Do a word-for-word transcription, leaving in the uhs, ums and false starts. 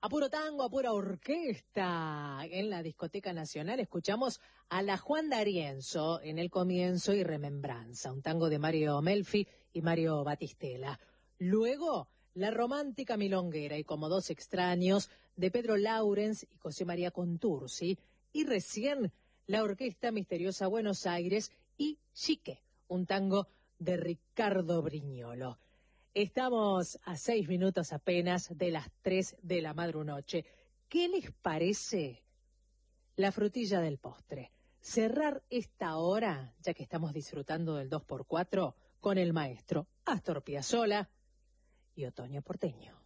A puro tango, a pura orquesta. En la Discoteca Nacional escuchamos a la Juan D'Arienzo en El Comienzo y Remembranza, un tango de Mario Melfi y Mario Batistela. Luego, La Romántica Milonguera y Como dos extraños de Pedro Laurens y José María Contursi. Y recién, la Orquesta Misteriosa Buenos Aires y Chique, un tango de Ricardo Brignolo. Estamos a seis minutos apenas de las tres de la madrunoche. ¿Qué les parece la frutilla del postre? Cerrar esta hora, ya que estamos disfrutando del dos por cuatro, con el maestro Astor Piazzolla y Otoño Porteño.